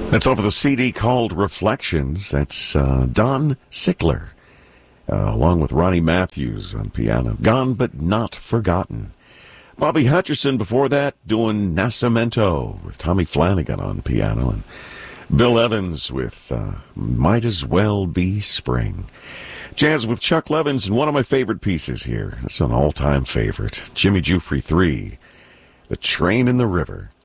That's off of the CD called Reflections. That's Don Sickler, along with Ronnie Matthews on piano. Gone but Not Forgotten. Bobby Hutcherson before that doing Nascimento with Tommy Flanagan on piano. And Bill Evans with Might As Well Be Spring. Jazz with Chuck Levins, and one of my favorite pieces here. It's an all-time favorite. Jimmy Giuffre 3, The Train in the River.